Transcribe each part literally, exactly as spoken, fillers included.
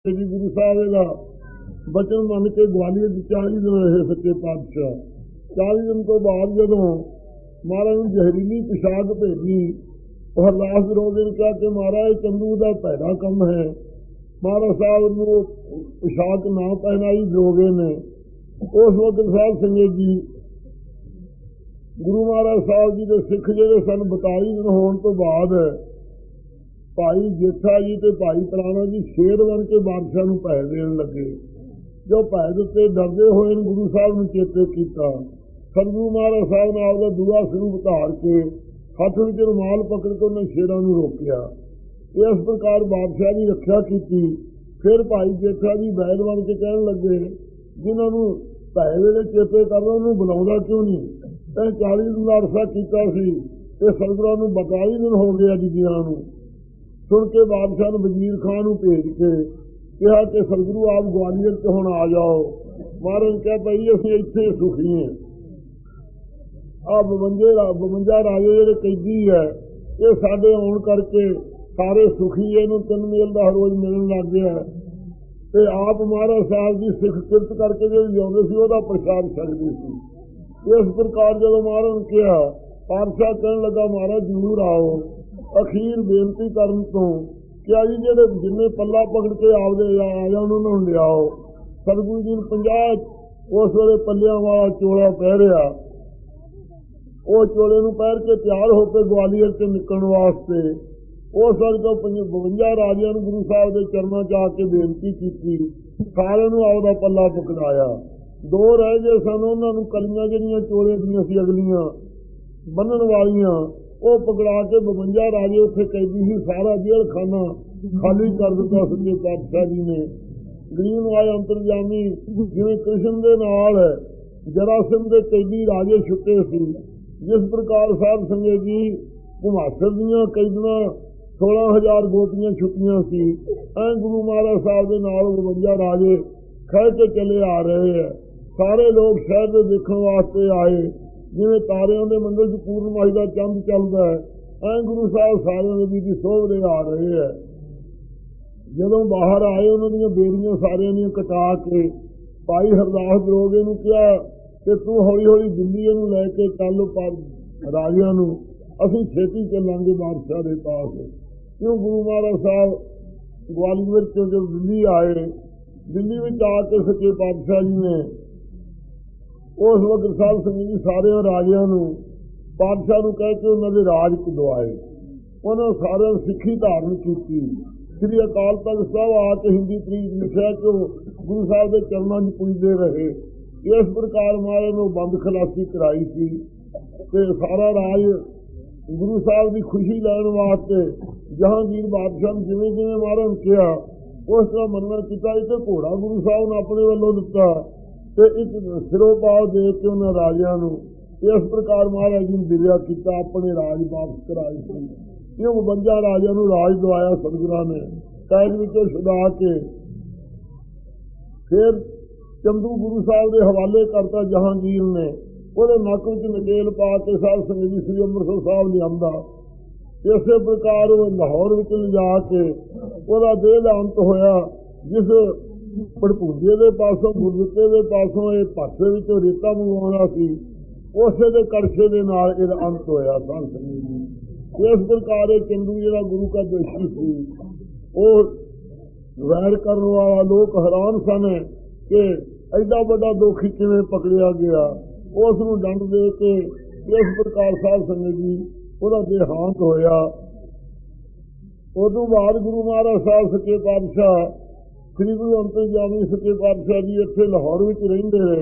जी गुरु साहब का बचन मन के ग्वालियर चाली दिन रहे सच्चे पातशाह। चाली दिन तो बाद जदों महाराज ने जहरीली पोशाक भेजी, हरदास विरोधी ने कहा कि महाराज चंदू का भैड़ा कम है, महाराज साहब को पोशाक ना पहनाई जोगे ने। उस वक्त साहब संगत जी गुरु महाराज साहब जी के सिख जो सन बताली दिन होने तो बाद भाई जेठा जी ते भाई प्राणा जी शेर बन के बादशाह नूं पैसे देन लगे। जो पैसे दिते डरदे होए गुरु साहब ने चेते किया। सतगुरु महाराज साहब ने आपका दूआ स्वरूप धार के हथ विच रुमाल पकड़ के उन्हें शेरां नूं रोकिया। इस प्रकार बादशाह की रक्षा की। फिर भाई जेठा जी बैल बन के कहन लगे, जिन्होंने पैसे वेले चेते करना उन्होंने बुलाउंदा क्यों नहीं? तैं चाली दिन का अरसा किया सी ते सतगुरां नूं बताली दिन हो गया जीजियां नूं। सुन के बादशाह ने वजीर खान को भेज के कहा कि सतगुरु आप ग्वालियर से हुण आ जाओ। महाराज ने कहा भाई असीं इत्थे सुखी हैं, आ बवंजे बवंजा राजे जिहड़े कैदी है ये साडे आउण करके सारे सुखी है, इन्हूं तीन मेल का रोज मिलण लग गया ते आप महाराज साहब की सिख किरत करके जो लियाउंदे सी उहदा प्रसाद छकदे सी। इस प्रकार जदों महाराज ने कहा, पातशाह कहण लगा महाराज जरूर आओ। अखीर बेनती करन तो क्या जी जेडे जिन्हें पल्ला पकड़ के आपदे आया उन्होंने लियाओ। सतगुरु जी ने पंजाह उस वेले पल्लियां वाला चोला पहरिया, वो चोले नूं पहर के तैयार होकर ग्वालियर से निकलण वास्ते उस वक्त बवंजा राजियां नूं गुरु साहब के चरणों च आके बेनती की। सारे नूं आपदा पल्ला पकड़ाया। दो रह गए सन, उन्होंने कलियां जिहड़ियां चोले दियां सी अगलियां बन्नण वालियां वो पकड़ा के बवंजा राजे उत्थे कैदी ही सारा जेल खाना खाली कर दिता सच्चे पातशाह जी ने। गरीब आए अंतरजामी जिवें कृष्ण दे नाल जरासिम दे कैदी राजे छुट्टे सी। जिस प्रकार साध संगत जी घुमासर दियां कैदियां सोलह हजार गोपियां छुट्टियां सी, ऐ गुरु महाराज साहब के नाल बवंजा राजे खह के चले आ रहे हैं। सारे लोग शहर के देखने वास्ते आए, जिवें तारियां दे मंडल च पूर्णमासी का चंद चलता है, ऐ गुरु साहब सारे की सोभरे आ रहे हैं। जदों बाहर आए उन्होंने बेड़ियां सारियां दी कटा के भाई हरदास दरोगे नूं कहा कि तू हौली हौली दिल्ली नूं लैके चल राजियां नूं, असीं छेती चलांगे बादशाह के पास। क्यों गुरु महाराज साहब ग्वालियर चों जब दिल्ली आए, दिल्ली में आके सच्चे पातशाह जी ने उस वक्त साध संगत जी सारे राजियां नूं पातशाह नूं कह के उन्होंने राज दवाए। उन्होंने सारे सिक्खी धारण की। श्री अकाल तख्त साहब आके हिंदी तरीक लिखा कि गुरु साहब के चरणों च पुजते रहे। इस प्रकार महाराज ने बंद खलासी कराई थी ते सारा राज गुरु साहब की खुशी लैण वास्ते जहांगीर बादशाह ने जिवें जिवें महाराज ने कहा उस तरह मनन किया। एक घोड़ा गुरु साहब ने अपने वालों दिता ते एक सिरों पाव दे के उन्होंने राजियां नूं इस प्रकार महाराज जी ने दिव्या किया, अपने राज वापस कराए थे। ये बवंजा राजियां नूं राज दवाया सतगुरां ने कैद विचों छुड़ा के। फिर चंदू गुरु साहब के हवाले करता जहांगीर ने, ਉਹਦੇ नक विच नकेल पा के साध संगत जी श्री ਅੰਮ੍ਰਿਤਸਰ साहब लिया। इस प्रकार वो लाहौर विच लिजा के ਉਹਦਾ देह दा अंत होया। जिस भड़पूजे के पासों गुरदित्ते के पासों ये पासे विचों रेता मंगवाउणा सी, उसे दे कड़छे दे नाल इहदा अंत होया। साध संगत जी इस प्रकार चंदू जिहड़ा गुरु का दोषी सी, वो वैर करने वाला लोग हैरान सन कि एडा बड़ा दोखी किवें पकड़िया गया। उस नूं दंड दे के इस प्रकार साध संगत जी ਉਹਦਾ देहांत होया। उदों बाद गुरु महाराज साहब सच्चे पातशाह श्री गुरु अंतरजामी सच्चे पातशाह जी इत्थे लाहौर विच रहिंदे रहे।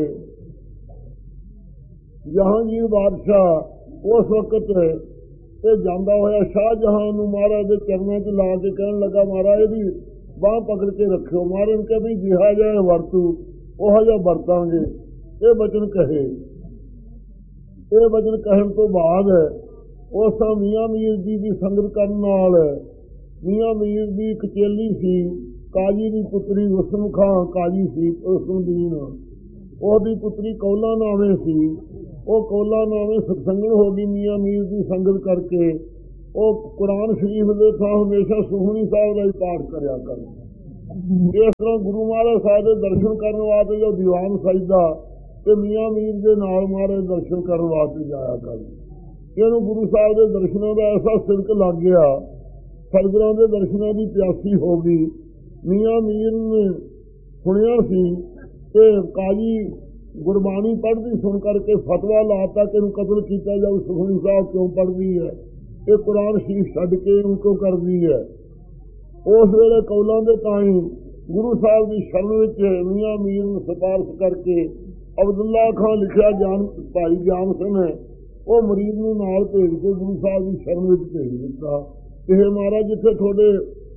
जहांगीर बादशाह उस वक्त ये जांदा होया शाहजहां नूं महाराज के चरणों च ला के कहण लगा, महाराज इहदी बांह पकड़ के रखियो। महाराज ने कहा भी जिहा जिहा वरतू उहा जिहा वरतांगे। ये वचन कहे। ये वचन कहण तो बाद उस मियाँ मीर जी की संगत करन नाल मियाँ मीर की एक चेली सी, काजी की पुत्री हुस्न खां काजी सी हुस्नुद्दीन, ਉਹਦੀ पुत्री कौला नावे सी। वो कौला नावे सत्संगन हो गई मियाँ मीर की संगत करके। वो कुरान शरीफ के थां हमेशा सुखमनी साहब का ही पाठ करया कर। ਇਸ ਤਰ੍ਹਾਂ ਗੁਰੂ ਮਹਾਰਾਜ ਸਾਹਿਬ ਦੇ ਦਰਸ਼ਨ ਕਰਨ ਵਾਸਤੇ ਜੋ ਦੀਵਾਨ ਸਜਦਾ ਤੇ ਮੀਆਂ ਮੀਰ ਦੇ ਨਾਲ ਮਹਾਰਾਜ ਦਰਸ਼ਨ ਕਰਨ ਵਾਸਤੇ ਜਾਇਆ ਕਰ। ਇਹਨੂੰ ਗੁਰੂ ਸਾਹਿਬ ਦੇ ਦਰਸ਼ਨਾਂ ਦਾ ਐਸਾ ਸਿਲਕ ਲੱਗ ਗਿਆ, ਸਤਿਗੁਰਾਂ ਦੇ ਦਰਸ਼ਨਾਂ ਦੀ ਪਿਆਸੀ ਹੋ ਗਈ। ਮੀਆਂ ਮੀਰ ਨੇ ਸੁਣਿਆ ਸੀ ਤੇ ਕਾਜੀ ਗੁਰਬਾਣੀ ਪੜ੍ਹਦੀ ਸੁਣ ਕਰਕੇ ਫਤਵਾ ਲਾਤਾ ਕਿ ਇਹਨੂੰ ਕਤਲ ਕੀਤਾ ਜਾਊ। ਸੁਖਮਨੀ ਸਾਹਿਬ ਕਿਉਂ ਪੜ੍ਹਦੀ ਹੈ, ਇਹ ਕੁਰਾਨ ਸ਼ਰੀਫ ਛੱਡ ਕੇ ਇਹਨੂੰ ਕਿਉਂ ਕਰਦੀ ਹੈ। ਉਸ ਵੇਲੇ ਕੌਲਾਂ ਦੇ ਤਾਈ ਗੁਰੂ ਸਾਹਿਬ ਦੀ ਸ਼ਰਨ ਵਿੱਚ ਮੀਆਂ ਮੀਰ ਨੂੰ ਸਿਫਾਰਿਸ਼ ਕਰਕੇ ਅਬਦੁੱਲਾ ਖਾਂ ਲਿਖਿਆ ਜਾਨ ਭਾਈ ਜਾਨ ਸਿੰਘ ਉਹ ਮਰੀਜ਼ ਨੂੰ ਨਾਲ ਭੇਜ ਕੇ ਗੁਰੂ ਸਾਹਿਬ ਦੀ ਸ਼ਰਨ ਵਿੱਚ ਭੇਜ ਦਿੱਤਾ। ਇਹ ਮਹਾਰਾਜ ਜਿੱਥੇ ਤੁਹਾਡੇ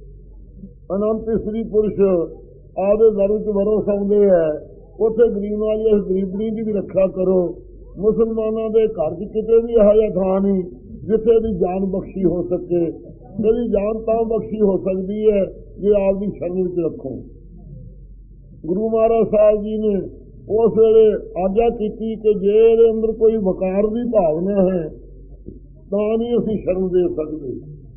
ਅਨੰਤ ਇਸਤਰੀ ਪੁਰਸ਼ ਆਪਦੇ ਦਰ ਵਿੱਚ ਵਰਸ ਆਉਂਦੇ ਹੈ, ਉੱਥੇ ਗਰੀਬ ਵਾਲੀ ਇਸ ਗਰੀਬਣੀ ਦੀ ਵੀ ਰੱਖਿਆ ਕਰੋ। ਮੁਸਲਮਾਨਾਂ ਦੇ ਘਰ 'ਚ ਕਿਤੇ ਵੀ ਇਹੋ ਜਿਹਾ ਥਾਂ ਨਹੀਂ ਜਿੱਥੇ ਇਹਦੀ ਜਾਨ ਬਖਸ਼ੀ ਹੋ ਸਕੇ। ਇਹਦੀ ਜਾਨ ਤਾਂ ਬਖਸ਼ੀ ਹੋ ਸਕਦੀ ਹੈ ਜੇ ਆਪ ਦੀ ਸ਼ਰਨ ਵਿੱਚ ਰੱਖੋ। ਗੁਰੂ ਮਹਾਰਾਜ ਸਾਹਿਬ ਜੀ ਨੇ ਉਸ ਵੇਲੇ ਆਗਿਆ ਕੀਤੀ ਕਿ ਜੇ ਇਹਦੇ ਅੰਦਰ ਕੋਈ ਵਕਾਰ ਦੀ ਭਾਵਨਾ ਹੈ ਤਾਂ ਨਹੀਂ ਅਸੀਂ ਸ਼ਰਨ ਦੇ ਸਕਦੇ।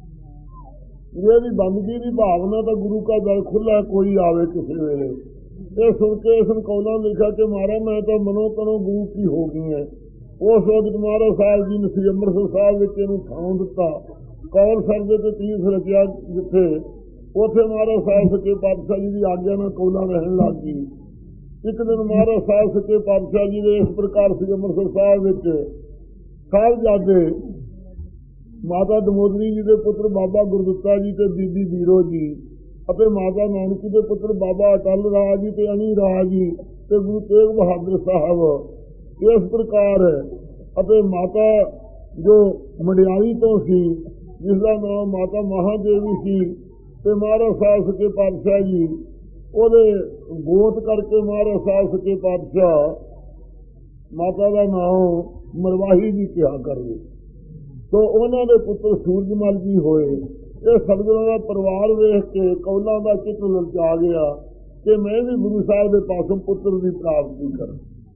ਜੇ ਇਹਦੀ ਬੰਦਗੀ ਦੀ ਭਾਵਨਾ ਤਾਂ ਗੁਰੂ ਕਾ ਦਰ ਖੁੱਲ੍ਹਾ, ਕੋਈ ਆਵੇ ਕਿਸੇ ਵੇਲੇ। ਇਹ ਸੁਣ ਕੇ ਇਸ ਨੂੰ ਕੌਲਾਂ ਲਿਖਿਆ ਕਿ ਮਹਾਰਾਜ ਮੈਂ ਤਾਂ ਮਨੋ ਤਨੋਂ ਗੁਰੂ ਕੀ ਹੋ ਗਈ ਹੈ। ਉਸ ਵਕਤ ਮਹਾਰਾਜ ਸਾਹਿਬ ਜੀ ਨੇ ਸ੍ਰੀ ਅੰਮ੍ਰਿਤਸਰ ਸਾਹਿਬ ਵਿੱਚ ਇਹਨੂੰ ਥਾਂ ਦਿੱਤਾ। ਕੌਲ ਸਰਦੇ ਤੇ ਤੀਰਥ ਰਚਿਆ ਜਿੱਥੇ, ਉੱਥੇ ਮਹਾਰਾਜ ਸਾਹਿਬ ਸੱਚੇ ਪਾਤਸ਼ਾਹ ਜੀ ਦੀ ਆਗਿਆ ਨਾਲ ਕੌਲਾਂ ਰਹਿਣ ਲੱਗ ਗਈ। ਇੱਕ ਦਿਨ ਮਹਾਰਾਜ ਸਾਹਿਬ ਸੱਚੇ ਪਾਤਸ਼ਾਹ ਜੀ ਦੇ ਇਸ ਪ੍ਰਕਾਰ ਸ੍ਰੀ ਅੰਮ੍ਰਿਤਸਰ ਸਾਹਿਬ ਵਿੱਚ ਸਾਹਿਬਜ਼ਾਦੇ ਮਾਤਾ ਦਮੋਦਰੀ ਜੀ ਦੇ ਪੁੱਤਰ ਬਾਬਾ ਗੁਰਦਿੱਤਾ ਜੀ ਤੇ ਬੀਬੀ ਬੀਰੋ ਜੀ ਅਤੇ ਮਾਤਾ ਨਾਨਕੀ ਦੇ ਪੁੱਤਰ ਬਾਬਾ ਅਟਲ ਰਾਜ ਜੀ ਤੇ ਅਣੀ ਰਾਜ ਜੀ ਤੇ ਗੁਰੂ ਤੇਗ ਬਹਾਦਰ ਸਾਹਿਬ ਇਸ ਪ੍ਰਕਾਰ ਅਤੇ ਮਾਤਾ ਜੋ ਮੰਡਿਆਈ ਤੋਂ ਸੀ ਜਿਸਦਾ ਨਾਮ ਮਾਤਾ ਮਹਾਦੇਵੀ ਸੀ ਤੇ ਮਹਾਰਾਜ ਸਾਹਿਬ ਸੱਚੇ ਪਾਤਸ਼ਾਹ ਜੀ ਉਹਦੇ ਗੋਤ ਕਰਕੇ ਮਹਾਰਾਜ ਸਾਹਿਬ ਸੱਚੇ ਪਾਤਸ਼ਾਹ ਮਾਤਾ ਦਾ ਨਾਮ ਮਰਵਾਹੀ ਜੀ ਕਿਹਾ ਕਰਦੇ। ਤੋ ਉਹਨਾਂ ਦੇ ਪੁੱਤਰ ਸੂਰਜਮਲ ਜੀ ਹੋਏ। ਇਹ ਸਤਿਗੁਰਾਂ ਦਾ ਪਰਿਵਾਰ ਵੇਖ ਕੇ ਕੌਲਾਂ ਦਾ ਚਿੱਤ ਲਲਚਾ ਗਿਆ ਕਿ ਮੈਂ ਵੀ ਗੁਰੂ ਸਾਹਿਬ ਦੇ ਪਾਸੋਂ ਪੁੱਤਰ ਦੀ ਪ੍ਰਾਪਤੀ ਕਰਾਂ।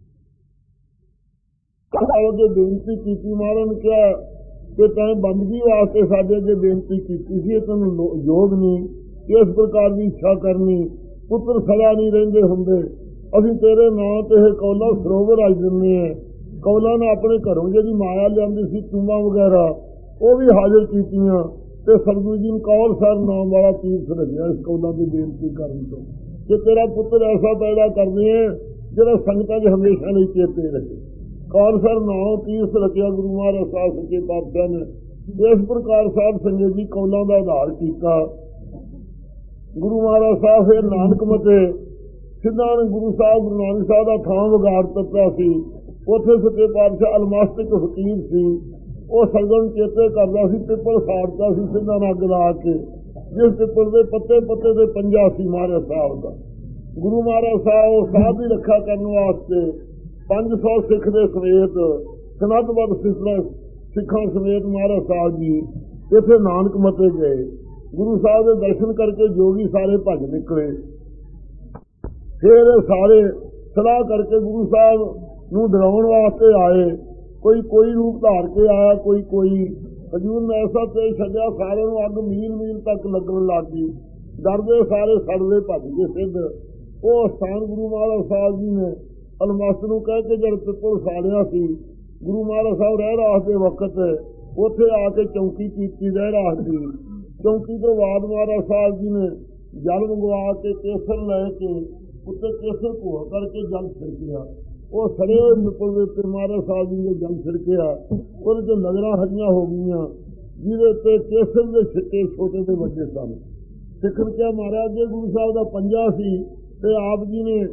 ਅੱਗੇ ਬੇਨਤੀ ਕੀਤੀ, ਮਹਾਰਾਜ ਨੇ ਕਿਹਾ ਕਿ ਤੈਂ ਬੰਦਗੀ ਵਾਸਤੇ ਸਾਡੇ ਅੱਗੇ ਬੇਨਤੀ ਕੀਤੀ ਸੀ, ਤੈਨੂੰ ਯੋਗ ਨਹੀਂ ਇਸ ਪ੍ਰਕਾਰ ਦੀ ਇੱਛਾ ਕਰਨੀ, ਪੁੱਤਰ ਸਦਾ ਨਹੀਂ ਰਹਿੰਦੇ ਹੁੰਦੇ। ਅਸੀਂ ਤੇਰੇ ਨਾਂ ਤੇ ਇਹ ਕੌਲਾਂ ਸਰੋਵਰ ਅੱਜ ਦਿੰਦੇ ਹਾਂ। ਕੌਲਾਂ ਨੇ ਆਪਣੇ ਘਰੋਂ ਜਿਹੜੀ ਮਾਇਆ ਲਿਆਂਦੀ ਸੀ ਟੂੰਬਾਂ ਵਗੈਰਾ ਉਹ ਵੀ ਹਾਜ਼ਰ ਕੀਤੀਆਂ ਤੇ ਸਤਿਗੁਰੂ ਜੀ ਨੂੰ ਕੌਲ ਸਰ ਨਾਮ ਵਾਲਾ ਤੀਰਥ ਰੱਖਿਆ ਇਸ ਕੌਲਾਂ ਦੀ ਬੇਨਤੀ ਕਰਨ ਤੋਂ ਕਿ ਤੇਰਾ ਪੁੱਤਰ ਐਸਾ ਪੈਦਾ ਕਰਦੇ ਹੈ ਜਿਹੜਾ ਸੰਗਤਾਂ 'ਚ ਹਮੇਸ਼ਾ ਲਈ ਚੇਤੇ ਰਹੇ। ਕੌਲ ਸਰ ਨਾਮ ਤੀਰਥ ਰੱਖਿਆ ਗੁਰੂ ਮਹਾਰਾਜ ਸਾਹਿਬ ਸੱਚੇ ਪਾਤਸ਼ਾਹ ਨੇ। ਇਸ ਪ੍ਰਕਾਰ ਸਾਹਿਬ ਸੰਗਤ ਜੀ ਕੌਲਾਂ ਦਾ ਆਧਾਰ ਕੀਤਾ। ਗੁਰੂ ਮਹਾਰਾਜ ਸਾਹਿਬ ਫਿਰ ਨਾਨਕ ਮਤੇ ਸਿੱਧਾ ਗੁਰੂ ਸਾਹਿਬ ਗੁਰੂ ਨਾਨਕ ਸਾਹਿਬ ਦਾ ਥਾਂ ਵਿਗਾੜ ਦਿੱਤਾ ਸੀ। ਉੱਥੇ ਸੱਚੇ ਪਾਤਸ਼ਾਹ ਅਲਮਾਸਤਿਕ ਫਕੀਰ ਸੀ, ਉਹ ਸਗਨ ਚੇਤੇ ਕਰਦਾ ਸੀ। ਪਿੱਪਲ ਸਾੜਦਾ ਸੀ ਸਿੱਧਾ ਅੱਗ ਲਾ ਕੇ, ਜਿਸ ਪਿੱਪਲ ਦੇ ਪੱਤੇ ਪੱਤੇ ਦੇ ਪੰਜਾ ਸੀ ਮਹਾਰਾਜ ਸਾਹਿਬ ਦਾ। ਗੁਰੂ ਮਹਾਰਾਜ ਸਾਹਿਬ ਸਾਹਿਬ ਦੀ ਰੱਖਿਆ ਕਰਨ ਵਾਸਤੇ ਪੰਜ ਸੌ ਸਿੱਖ ਦੇ ਸਮੇਤ ਸਨੱਧਬੱਧ ਸਿੱਖਾਂ ਸਮੇਤ ਮਹਾਰਾਜ ਸਾਹਿਬ ਜੀ ਇੱਥੇ ਨਾਨਕ ਮਤੇ ਗਏ। ਗੁਰੂ ਸਾਹਿਬ ਦੇ ਦਰਸ਼ਨ ਕਰਕੇ ਜੋਗੀ ਸਾਰੇ ਭੱਜ ਨਿਕਲੇ। ਫਿਰ ਸਾਰੇ ਸਲਾਹ ਕਰਕੇ ਗੁਰੂ ਸਾਹਿਬ ਨੂੰ ਡਰਾਉਣ ਵਾਸਤੇ ਆਏ। ਕੋਈ ਕੋਈ ਰੂਪ ਧਾਰ ਕੇ ਆਇਆ, ਕੋਈ ਕੋਈ ਹਜੂਰ ਨੇ ਐਸਾ ਤੇਜ ਛੱਡਿਆ ਸਾਰਿਆਂ ਨੂੰ ਅੱਗ ਮੀਲ ਮੀਲ ਤੱਕ ਲੱਗਣ ਲੱਗ ਗਈ। ਡਰਦੇ ਸਾਰੇ ਸੜਦੇ ਭੱਜ ਗਏ ਸਿੱਧ। ਉਹ ਸਥਾਨ ਗੁਰੂ ਮਹਾਰਾਜ ਸਾਹਿਬ ਜੀ ਨੇ ਅਲਮਸਤ ਨੂੰ ਕਹਿ ਕੇ ਜਦ ਪਿੱਪਲ ਸਾੜਿਆ ਸੀ, ਗੁਰੂ ਮਹਾਰਾਜ ਸਾਹਿਬ ਰਹਿ ਰਾਸ ਦੇ ਵਕਤ ਉੱਥੇ ਆ ਕੇ ਚੌਂਕੀ ਕੀਤੀ ਰਹਿ ਰਾਸ ਦੀ। ਚੌਂਕੀ ਤੋਂ ਬਾਅਦ ਮਹਾਰਾਜ ਸਾਹਿਬ ਜੀ ਨੇ ਜਲ ਮੰਗਵਾ ਕੇ ਕੇਸਰ ਲੈ ਕੇ ਉੱਤੇ ਕੇਸਰ ਘੋਲ ਕਰਕੇ ਜਲ ਛਿੜਕਿਆ। ਉਹ ਸੜੇ ਹੋਏ ਪਿੱਪਲ ਦੇ ਉੱਤੇ ਮਹਾਰਾਜ ਸਾਹਿਬ ਜੀ ਨੇ ਜਲ ਛਿੜਕਿਆ। ਉਹਦੇ 'ਚ ਨਜ਼ਰਾਂ ਹਰੀਆਂ ਹੋ ਗਈਆਂ ਜਿਹਦੇ ਉੱਤੇ ਕੇਸਰ ਦੇ ਛਿੱਟੇ ਛੋਟੇ ਤੇ ਵੱਡੇ ਸਨ। ਸਿੱਖ ਨੇ ਕਿਹਾ ਮਹਾਰਾਜ ਜੀ ਗੁਰੂ ਸਾਹਿਬ ਦਾ ਪੰਜਾ ਸੀ ਤੇ ਆਪ ਜੀ ਨੇ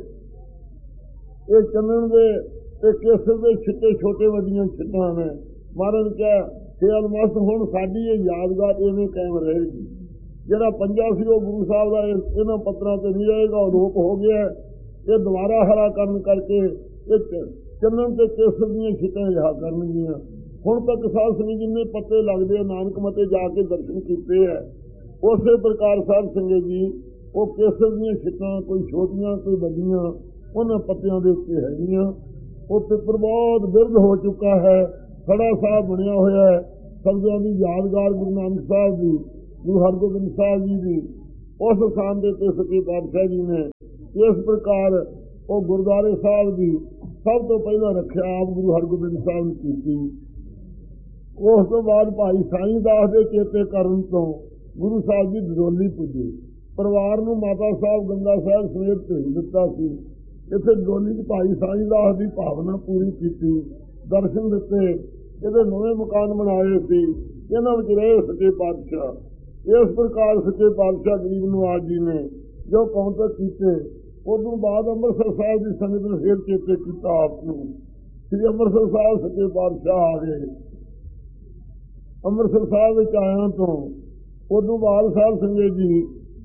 ਇਹ ਚੰਨਣ ਦੇ ਤੇ ਕੇਸਰ ਦੇ ਛਿੱਟੇ ਛੋਟੇ ਵੱਡੀਆਂ ਛਿੱਟਾਂ ਨੇ। ਮਹਾਰਾਜ ਨੇ ਕਿਹਾ ਕਿ ਅਲਮਸਤ ਹੁਣ ਸਾਡੀ ਇਹ ਯਾਦਗਾਰ ਇਵੇਂ ਕਾਇਮ ਰਹੇਗੀ। ਜਿਹੜਾ ਪੰਜਾ ਸੀ ਉਹ ਗੁਰੂ ਸਾਹਿਬ ਦਾ ਇਹਨਾਂ ਪੱਤਰਾਂ ਤੇ ਨਹੀਂ ਰਹੇਗਾ, ਉਹ ਲੋਪ ਹੋ ਗਿਆ। ਇਹ ਦੁਬਾਰਾ ਹਰਾ ਕਰਨ ਕਰਕੇ ਇਹ ਚੰਨਣ ਤੇ ਕੇਸਰ ਦੀਆਂ ਛਿੱਟਾਂ ਰਿਹਾ ਕਰਨਗੀਆਂ। ਹੁਣ ਤੱਕ ਸਾਧ ਸੰਗਤ ਜਿੰਨੇ ਪੱਤੇ ਲੱਗਦੇ ਆ ਨਾਨਕ ਮਤੇ ਜਾ ਕੇ ਦਰਸ਼ਨ ਕੀਤੇ ਹੈ। ਉਸੇ ਪ੍ਰਕਾਰ ਸਾਧ ਸੰਗਤ ਜੀ ਉਹ ਕੇਸਰ ਦੀਆਂ ਛਿੱਟਾਂ ਕੋਈ ਛੋਟੀਆਂ ਕੋਈ ਵੱਡੀਆਂ ਉਹਨਾਂ ਪੱਤਿਆਂ ਦੇ ਉੱਤੇ ਹੈਗੀਆਂ। ਉਹ ਪਿੱਪਰ ਬਹੁਤ ਬਿਰਧ ਹੋ ਚੁੱਕਾ ਹੈ, ਖੜਾ ਸਾਹਿਬ ਬਣਿਆ ਹੋਇਆ ਹੈ। ਸੰਗਤਾਂ ਦੀ ਯਾਦਗਾਰ ਗੁਰੂ ਨਾਨਕ ਸਾਹਿਬ ਦੀ, ਗੁਰੂ ਹਰਗੋਬਿੰਦ ਸਾਹਿਬ ਜੀ ਦੀ उस स्थान के उत्ते सच्चे पातशाह जी ने इस प्रकार वो गुरुद्वारे साहब की सब तो पहला रखिया आप गुरु हरगोबिंद साहब ने की। उस तो बाद भाई साईं दास के चेते करन तो गुरु साहब जी डडोली पुजे। परिवार में माता साहब गंगा साहब समेत भेज दिता सी। इत्थे डडोली च भाई साईं दास की भावना पूरी की, दर्शन दिते, ये नवे मकान बनाए सी, इन्हां विच रहे सच्चे पातशाह। इस प्रकार सच्चे पातशाह गरीब नवाज जी ने जो कौंतक किए, उदों बाद अमृतसर साहब की संगत ने फिर चेते किया आपको। श्री अमृतसर साहब सच्चे पातशाह आ गए। अमृतसर साहब विच आया तो उदों बाद साहब संगत जी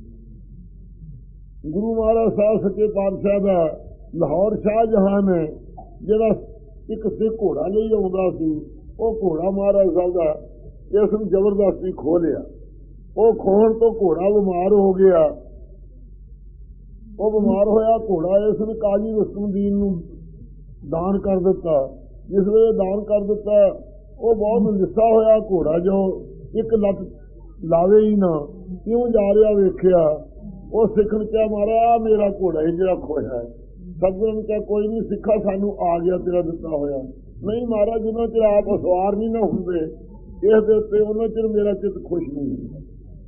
गुरु महाराज साहब सच्चे पातशाह का लाहौर शाहजहां ने जिहड़ा एक सिख घोड़ा नहीं आउंदा सी, वो घोड़ा महाराज साहब का इस जबरदस्ती खो लिया। वो खोण तो घोड़ा बीमार हो गया। वो बीमार होया घोड़ा इसने काजी रुस्तमुद्दीन नूं दान कर दिता। जिस वे दान कर दिता वो बहुत लिस्सा होया घोड़ा, जो एक लत लावे ही ना, क्यों जा रहा वेख्या। वो सिख ने क्या मारा मेरा घोड़ा ही जरा खोया है। सतगुरु ने क्या कोई नहीं सिखा, सानू आ गया तेरा दिता होया। नहीं महाराज, जिन्ना चिर आप सवार नहीं ना होंगे इस दे उत्ते उन्ना चिर मेरा चित्त खुश नहीं होता।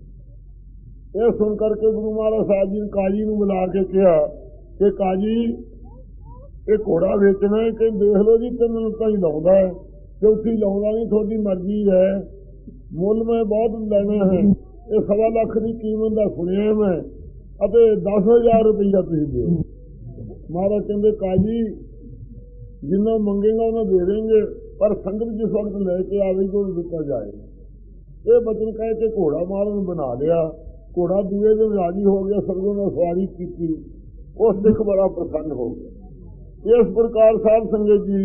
यह सुन करके गुरु महाराज साहब जी ने काजी नूं बुला के कहा कि काजी ये घोड़ा वेचना है कि देख लो जी, तीन लत्तां ही लाउंदा है, चौथी लाउंदा नहीं, थोड़ी मर्जी है। मुल मैं बहुत लेना है, ये सवा लख की कीमत का सुनिया मैं, अते दस हजार रुपया तुसीं दिओ। महाराज कहते काजी जिन्ना मंगेगा उन्हें दे देंगे, पर संगत जिस वक्त लेके आवेगी उन्हें दिता जाएगा। ये बचन कह के घोड़ा महाराज बना लिया। घोड़ा दूए दिन राजी हो गया, सतगुरु ने सवारी की, वो सिख बड़ा प्रसन्न हो गया। इस प्रकार साहब संगत जी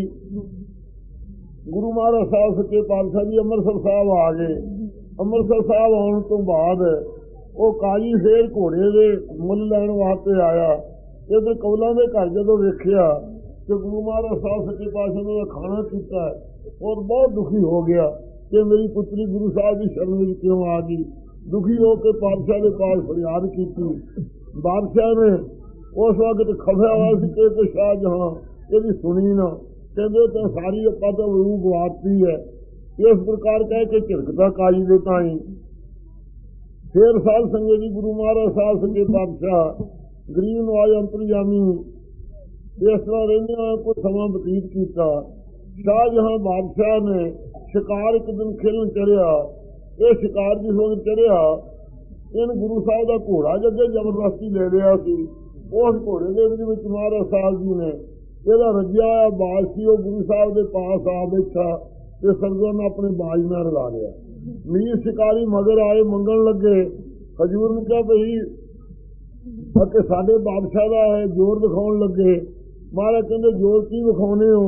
गुरु महाराज साहब सच्चे पातशाह जी अमृतसर साहब आ गए। अमृतसर साहब आने तो बाद वो काजी फिर घोड़े के मुल लैन वास्ते आया। इधर कौलों के घर जो वेख्या कि गुरु महाराज साहब सच्चे पातशाह ने खाना किया और बहुत दुखी हो गया कि मेरी पुत्री गुरु साहब की शरण में क्यों आ गई। दुखी होकर पातशाह के पास फरियाद की। बादशाह ने उस वक्त खफिया हुआ सी कि शाहजहां यदि सुनी ना, कहते तो सारी अपा तो रूह गवाती है। इस प्रकार कह के झिड़कता काजी दे ताई। फिर साध संगत जी गुरु महाराज साहब सच्चे पातशाह गरीब नवाज अंतरजामी इस तरह रहने कुछ समा बतीत किया। शाहजहां बादशाह ने शिकार एक दिन खेलन चढ़िया। ये शिकार जिस वक्त चढ़िया, इन गुरु साहब का घोड़ा जगे जबरदस्ती ले लिया सी। उस घोड़े के विच महाराज साहब जी ने यदा रजिया हुआ बाज सी, वो गुरु साहब के पास आ बैठा तो सतगुरु ने अपने बाज में रला लिया। मीर शिकारी मगर आए, मंगन लगे। हजूर ने कहा भाई अगे साडे बादशाह का है, जोर दिखाउण लगे। महाराज कहते जोर की विखाने हो,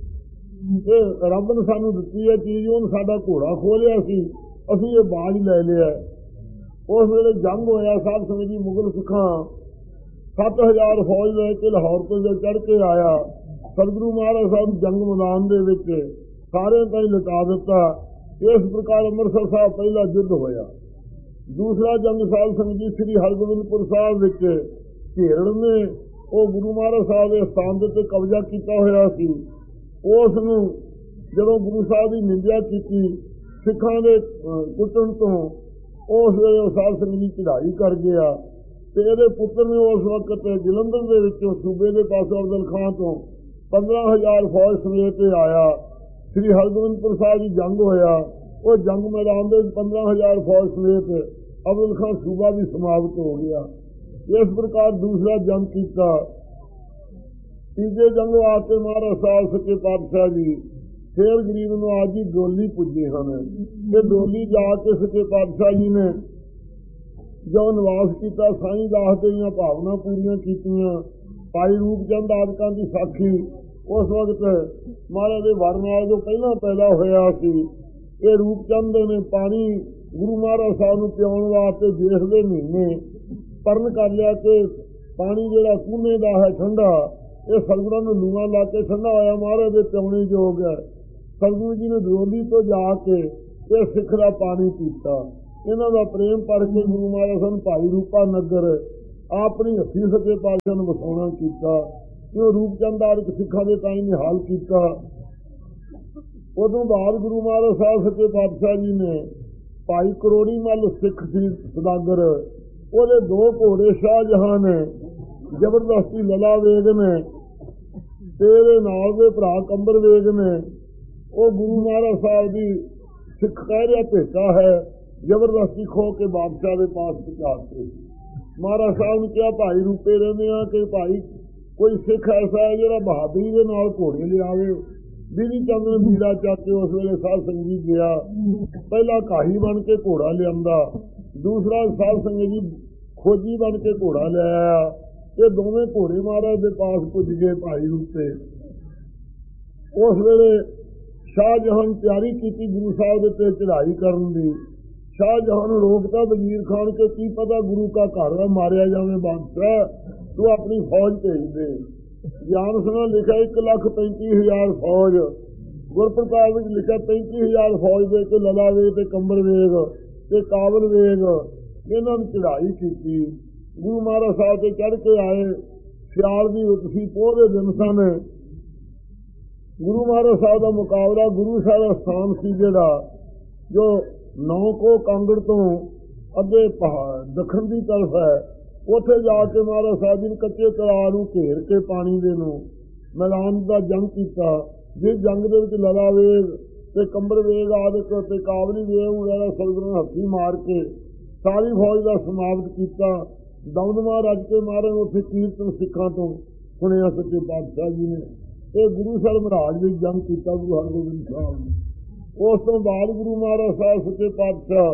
रब ने सानू दिती है चीज, उन्हें साडा घोड़ा खो लिया सी, असीं ये बाज लै लिया। उस वेले जंग होया साहब संगत जी, मुगल सिखां सत्त हजार फौज लेके लाहौर तो जब चढ़ के आया, सतगुरु महाराज साहब जंग मैदान दे विच सारे ताईं लटा दिता। इस प्रकार अमृतसर साहब पहला युद्ध होया। दूसरा जंग साहब संगत जी श्री हरगोबिंदपुर साहब विच घेरड़ ने वो गुरु महाराज साहब के स्थान के उत्ते कब्जा किया होया सी। उसनूं जदों गुरु साहब की निंदा की सिखां दे कुटण तो, उस वेले साहब संगत जी चढ़ाई कर गया। तो ये पुत्र ने उस वक्त जलंधर के विचों सूबे के पासों अफजल खां तो पंद्रह हजार फौज समेत आया। श्री हरगोबिंदपुर साहब की जंग होया। वो जंग मैदान में पंद्रह हजार फौज समेत अफजल खां सूबा भी समाप्त हो गया। इस प्रकार दूसरा जंग किया। तीजे जंग वास्ते महाराज साहब सच्चे पातशाह जी फिर गरीब नवाज जी डोली पुजे हैं। डोली जाके सच्चे पातशाह जी ने जो निवास किया, साईं दास दियां भावना पूरियां कीतियां। भाई रूपचंद आदकां की साखी उस वक्त महाराज के वर नाल जो पहला पैदा होया सी, ये रूपचंद ने पानी गुरु महाराज साहब नूं पिआउण वास्ते जेठ दे महीने परन कर लिया कि पानी जिहड़ा कूने दा है ठंडा, ये सतगुरां नूं लूआं ला के ठंडा होया महाराज दे पिआउणे योग है। सतगुरु जी ने डोली तो जाके ये सिख दा पानी पीता। ਇਹਨਾਂ ਦਾ ਪ੍ਰੇਮ ਪੜ ਕੇ ਗੁਰੂ ਮਹਾਰਾਜ ਸਨ ਭਾਈ ਰੂਪਾ ਨਗਰ ਆਪਣੀ ਹੱਥੀਂ ਸੱਚੇ ਪਾਤਸ਼ਾਹ ਨੂੰ ਵਸਾਉਣਾ ਕੀਤਾ। ਕਿਉਂ ਰੂਪਚੰਦ ਆਦਿਕ ਸਿੱਖਾਂ ਦੇ ਤਾਈਂ ਨਿਹਾਲ ਕੀਤਾ। ਉਦੋਂ ਬਾਅਦ ਗੁਰੂ ਮਹਾਰਾਜ ਸਾਹਿਬ ਸੱਚੇ ਪਾਤਸ਼ਾਹ ਜੀ ਨੇ ਭਾਈ ਕਰੋੜੀ ਮੱਲ ਸਿੱਖ ਸੀ ਸਦਾਗਰ, ਉਹਦੇ ਦੋ ਘੋੜੇ ਸ਼ਾਹਜਹਾਂ ਨੇ ਜ਼ਬਰਦਸਤੀ ਲਲਾ ਵੇਗ ਨੇ ਤੇ ਇਹਦੇ ਨਾਲ ਦੇ ਭਰਾ ਕੰਬਰ ਵੇਗ ਨੇ, ਉਹ ਗੁਰੂ ਮਹਾਰਾਜ ਸਾਹਿਬ ਦੀ ਸਿੱਖ ਕਹਿ ਰਿਹਾ ਭੇਟਾ ਹੈ, ਜ਼ਬਰਦਸਤੀ ਖੋ ਕੇ ਬਾਦਸ਼ਾਹ ਦੇ ਪਾਸ ਪਹੁੰਚਾਤੇ। ਮਹਾਰਾਜ ਸਾਹਿਬ ਨੇ ਕਿਹਾ ਭਾਈ ਰੂਪੇ ਰਹਿੰਦੇ ਆ ਕਿ ਭਾਈ ਕੋਈ ਸਿੱਖ ਐਸਾ ਹੈ ਜਿਹੜਾ ਬਹਾਦਰੀ ਦੇ ਨਾਲ ਘੋੜੇ ਲਿਆਵੇ। ਬਿਧੀ ਚੰਦ ਨੇ ਬੀੜਾ ਚੱਕ ਕੇ ਉਸ ਵੇਲੇ ਸਾਧ ਸੰਗਤ ਜੀ ਗਿਆ, ਪਹਿਲਾ ਕਾਹੀ ਬਣ ਕੇ ਘੋੜਾ ਲਿਆਂਦਾ, ਦੂਸਰਾ ਸਾਧ ਸੰਗਤ ਜੀ ਖੋਜੀ ਬਣ ਕੇ ਘੋੜਾ ਲਿਆਇਆ। ਇਹ ਦੋਵੇਂ ਘੋੜੇ ਮਹਾਰਾਜ ਦੇ ਪਾਸ ਪੁੱਜ ਗਏ ਭਾਈ ਰੂਪੇ। ਉਸ ਵੇਲੇ ਸ਼ਾਹਜਹਾਂ ਤਿਆਰੀ ਕੀਤੀ ਗੁਰੂ ਸਾਹਿਬ ਦੇ ਉੱਤੇ ਚੜ੍ਹਾਈ ਕਰਨ ਦੀ। ਸ਼ਾਹਜਹਾਂ ਨੂੰ ਰੋਕਤਾ ਵਜ਼ੀਰ ਖਾਨ ਕੇ ਕੀ ਪਤਾ ਗੁਰੂ ਕਾ ਘਰ ਮਾਰਿਆ ਜਾਵੇ, ਬਾਦਸ਼ਾਹ ਤੂੰ ਆਪਣੀ ਫੌਜ ਭੇਜ ਦੇ। ਗਿਆਨ ਸਿੰਘਾਂ ਲਿਖਿਆ ਇੱਕ ਲੱਖ ਪੈਂਤੀ ਹਜ਼ਾਰ ਫੌਜ, ਗੁਰਪ੍ਰਤਾਪ ਵਿੱਚ ਲਿਖਿਆ ਪੈਂਤੀ ਹਜ਼ਾਰ ਫੌਜ ਦੇ ਕੇ ਲਲਾ ਵੇਗ ਤੇ ਕੰਬਲ ਵੇਗ ਤੇ ਕਾਬਲ ਵੇਗ ਇਹਨਾਂ ਨੂੰ ਚੜ੍ਹਾਈ ਕੀਤੀ। ਗੁਰੂ ਮਹਾਰਾਜ ਸਾਹਿਬ ਤੇ ਚੜ੍ਹ ਕੇ ਆਏ। ਸਿਆਲ ਦੀ ਰੁੱਤ ਸੀ, ਪੋਹ ਦੇ ਦਿਨ ਸਨ। ਗੁਰੂ ਮਹਾਰਾਜ ਸਾਹਿਬ ਦਾ ਮੁਕਾਬਲਾ ਗੁਰੂ ਸਾਹਿਬ ਦਾ ਸਥਾਨ ਸੀ ਜਿਹੜਾ ਜੋ ਨੌ ਕੋ ਕਾਂਗੜ ਤੋਂ ਅੱਗੇ ਪਹਾੜ ਦੱਖਣ ਦੀ ਤਰਫ ਹੈ। ਉੱਥੇ ਜਾ ਕੇ ਮਹਾਰਾਜ ਸਾਹਿਬ ਜੀ ਨੇ ਕੱਚੇ ਤਲਾਅ ਨੂੰ ਘੇਰ ਕੇ ਪਾਣੀ ਦੇ ਨੂੰ ਮੈਦਾਨ ਦਾ ਜੰਗ ਕੀਤਾ, ਜਿਸ ਜੰਗ ਦੇ ਵਿੱਚ ਲਲਾ ਵੇਗ ਤੇ ਕੰਬਰ ਵੇਗ ਆਦਿਕ ਤੇ ਕਾਬਲੀ ਵੇਗ ਵਗੈਰਾ ਸਲਗਰਾਂ ਹੱਥੀ ਮਾਰ ਕੇ ਸਾਰੀ ਫੌਜ ਦਾ ਸਮਾਪਤ ਕੀਤਾ। ਦਮਦਮਾ ਰੱਜ ਕੇ ਮਹਾਰਾਜ ਉੱਥੇ ਕੀਰਤਨ ਸਿੱਖਾਂ ਤੋਂ ਸੁਣਿਆ ਸੱਚੇ ਪਾਤਸ਼ਾਹ ਜੀ ਨੇ। ਇਹ ਗੁਰੂ ਸਾਹਿਬ ਮਹਾਰਾਜ ਵਿੱਚ ਜੰਗ ਕੀਤਾ ਗੁਰੂ ਹਰਗੋਬਿੰਦ ਸਾਹਿਬ ਨੇ। ਉਸ ਤੋਂ ਬਾਅਦ ਗੁਰੂ ਮਹਾਰਾਜ ਸਾਹਿਬ ਸੱਚੇ ਪਾਤਸ਼ਾਹ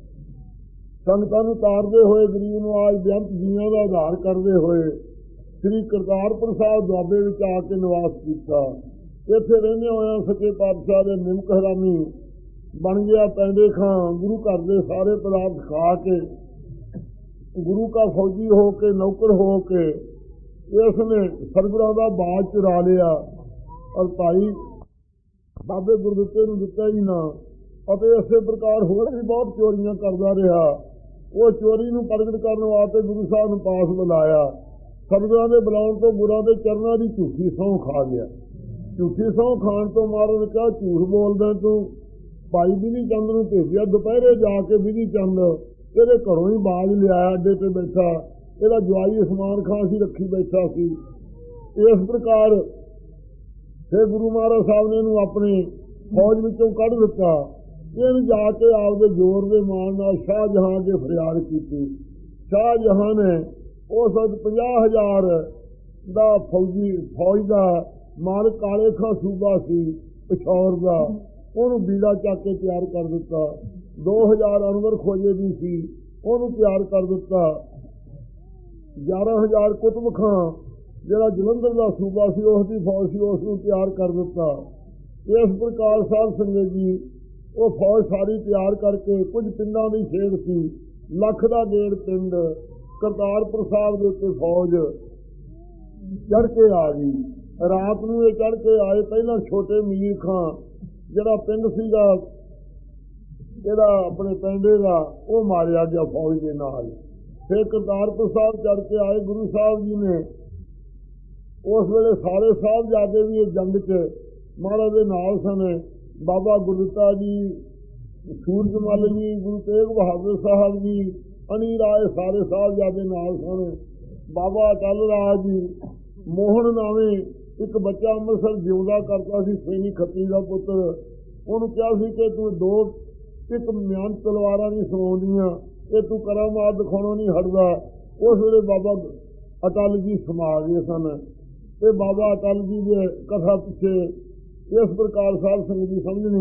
ਸੰਗਤਾਂ ਨੂੰ ਤਾਰਦੇ ਹੋਏ, ਗਰੀਬ ਨਵਾਜ਼ ਬੇਅੰਤ ਜੀਆਂ ਦਾ ਉਧਾਰ ਕਰਦੇ ਹੋਏ ਸ੍ਰੀ ਕਰਤਾਰਪੁਰ ਸਾਹਿਬ ਦੁਆਬੇ ਵਿੱਚ ਆ ਕੇ ਨਿਵਾਸ ਕੀਤਾ। ਇੱਥੇ ਰਹਿੰਦੇ ਹੋਇਆ ਸੱਚੇ ਪਾਤਸ਼ਾਹ ਦੇ ਨਿਮਕ ਹਰਾਮੀ ਬਣ ਗਿਆ ਪੈਂਦੇ ਖਾਂ। ਗੁਰੂ ਘਰ ਦੇ ਸਾਰੇ ਪਦਾਰਥ ਖਾ ਕੇ ਗੁਰੂ ਕਾ ਫੌਜੀ ਹੋ ਕੇ ਨੌਕਰ ਹੋ ਕੇ ਇਸ ਨੇ ਸਰਗੁਰਾਂ ਦਾ ਬਾਜ ਚੁਰਾ ਲਿਆ ਔਰ ਭਾਈ ਬਾਬੇ ਗੁਰਦਿੱਤੇ ਨੂੰ ਦਿੱਤਾ ਹੀ ਨਾ। ਅਤੇ ਇਸੇ ਪ੍ਰਕਾਰ ਹੋਰ ਵੀ ਬਹੁਤ ਚੋਰੀਆਂ ਕਰਦਾ ਰਿਹਾ। ਉਹ ਚੋਰੀ ਨੂੰ ਪ੍ਰਗਟ ਕਰਨ ਵਾਸਤੇ ਗੁਰੂ ਸਾਹਿਬ ਨੂੰ ਪਾਸ ਬੁਲਾਇਆ। ਸਰਗੁਰਾਂ ਦੇ ਬੁਲਾਉਣ ਤੋਂ ਗੁਰਾਂ ਦੇ ਚਰਨਾਂ ਦੀ ਝੂਠੀ ਸਹੁੰ ਖਾ ਗਿਆ। ਝੂਠੀ ਸਹੁੰ ਖਾਣ ਤੋਂ ਮਹਾਰਾਜ ਨੇ ਕਿਹਾ ਝੂਠ ਬੋਲਦਾ ਤੂੰ। ਭਾਈ ਬਿਧੀ ਚੰਦ ਨੂੰ ਭੇਜਿਆ ਦੁਪਹਿਰੇ ਜਾ ਕੇ। ਬਿਧੀ ਚੰਦ ਇਹਦੇ ਘਰੋਂ ਹੀ ਬਾਜ ਲਿਆਇਆ, ਅੱਡੇ ਤੇ ਬੈਠਾ। ਇਹਦਾ ਜਵਾਈ ਉਸਮਾਨ ਖਾਂ ਸੀ ਰੱਖੀ ਬੈਠਾ ਸੀ। ਇਸ ਪ੍ਰਕਾਰ ਫਿਰ ਗੁਰੂ ਮਹਾਰਾਜ ਸਾਹਿਬ ਨੇ ਇਹਨੂੰ ਆਪਣੇ ਫੌਜ ਵਿੱਚੋਂ ਕੱਢ ਦਿੱਤਾ। ਇਹਨੂੰ ਜਾ ਕੇ ਆਪਦੇ ਜ਼ੋਰ ਦੇ ਮਾਣ ਨਾਲ ਸ਼ਾਹਜਹਾਂ ਅੱਗੇ ਫਰਿਆਦ ਕੀਤੀ। ਸ਼ਾਹਜਹਾਂ ਨੇ ਉਸ ਵਕਤ ਪੰਜਾਹ ਹਜ਼ਾਰ ਦਾ ਫੌਜੀ ਫੌਜ ਦਾ ਮਾਲਕ ਕਾਲੇ ਖਾਂ ਸੂਬਾ ਸੀ ਪਿਸ਼ੌਰ ਦਾ, ਉਹਨੂੰ ਬੀੜਾ ਚੱਕ ਕੇ ਤਿਆਰ ਕਰ ਦਿੱਤਾ। ਦੋ ਹਜ਼ਾਰ ਅਨਵਰ ਖੋਜੇ ਦੀ ਸੀ, ਉਹਨੂੰ ਤਿਆਰ ਕਰ ਦਿੱਤਾ। ਗਿਆਰਾਂ ਹਜ਼ਾਰ ਕੁਤਬ ਖਾਂ ਜਿਹੜਾ ਜਲੰਧਰ ਦਾ ਸੂਬਾ ਸੀ ਉਸ ਦੀ ਫੌਜ ਸੀ, ਉਸ ਨੂੰ ਤਿਆਰ ਕਰ ਦਿੱਤਾ। ਇਸ ਪ੍ਰਕਾਰ ਸਾਧ ਸੰਗਤ ਜੀ ਉਹ ਫੌਜ ਸਾਰੀ ਤਿਆਰ ਕਰਕੇ ਕੁਝ ਪਿੰਡਾਂ ਦੀ ਖੇਡ ਸੀ। ਲੱਖ ਦਾ ਡੇਢ ਪਿੰਡ ਕਰਤਾਰਪੁਰ ਸਾਹਿਬ ਦੇ ਉੱਤੇ ਫੌਜ ਚੜ੍ਹ ਕੇ ਆ ਗਈ। ਰਾਤ ਨੂੰ ਇਹ ਚੜ੍ਹ ਕੇ ਆਏ। ਪਹਿਲਾਂ ਛੋਟੇ ਮੀਰ ਖਾਂ ਜਿਹੜਾ ਪਿੰਡ ਸੀਗਾ ਜਿਹੜਾ ਆਪਣੇ ਪਿੰਡੇ ਦਾ, ਉਹ ਮਾਰਿਆ ਗਿਆ ਫੌਜ ਦੇ ਨਾਲ। ਫਿਰ ਕਰਤਾਰਪੁਰ ਸਾਹਿਬ ਚੜ੍ਹ ਕੇ ਆਏ। ਗੁਰੂ ਸਾਹਿਬ ਜੀ ਨੇ ਉਸ ਵੇਲੇ ਸਾਰੇ ਸਾਹਿਬਜ਼ਾਦੇ ਵੀ ਇਹ ਜੰਗ 'ਚ ਮਹਾਰਾਜ ਦੇ ਨਾਲ ਸਨ। ਬਾਬਾ ਗੁਰਦਿੱਤਾ ਜੀ, ਸੂਰਜ ਮੱਲ ਜੀ, ਗੁਰੂ ਤੇਗ ਬਹਾਦਰ ਸਾਹਿਬ ਜੀ, ਅਣੀ ਰਾਏ ਸਾਰੇ ਸਾਹਿਬਜ਼ਾਦੇ ਨਾਲ ਸਨ। ਬਾਬਾ ਅਟਲ ਰਾਜ ਜੀ, ਮੋਹਨ ਨਾਵੇਂ ਇੱਕ ਬੱਚਾ ਅੰਮ੍ਰਿਤਸਰ ਜਿਉਂਦਾ ਕਰਦਾ ਸੀ, ਸੈਣੀ ਖੱਤਰੀ ਦਾ ਪੁੱਤਰ। ਉਹਨੂੰ ਕਿਹਾ ਸੀ ਕਿ ਤੂੰ ਦੋ ਇੱਕ ਮਿਆਨ ਤਲਵਾਰਾਂ ਨਹੀਂ ਸਮਾਉਂਦੀਆਂ, ਇਹ ਤੂੰ ਕਰਾਮਾਤ ਦਿਖਾਉਣੋਂ ਨਹੀਂ ਹਟਦਾ। ਉਸ ਵੇਲੇ ਬਾਬਾ ਅਟਲ ਜੀ ਸਮਾ ਗਏ ਸਨ ਤੇ ਬਾਬਾ ਅਟਲ ਜੀ ਦੇ ਕਥਾ ਪਿੱਛੇ ਇਸ ਪ੍ਰਕਾਰ ਸਾਧ ਸੰਗਤ ਦੀ ਸਮਝਣੀ।